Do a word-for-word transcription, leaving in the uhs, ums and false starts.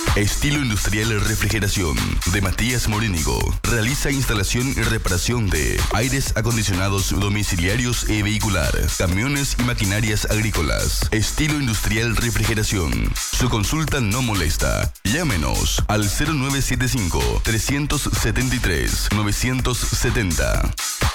Estilo Industrial Refrigeración de Matías Morínigo. Realiza instalación y reparación de aires acondicionados domiciliarios y vehicular, camiones y maquinarias agrícolas. Estilo Industrial Refrigeración. Su consulta no molesta. Llámenos al cero nueve siete cinco, tres siete tres, nueve siete cero.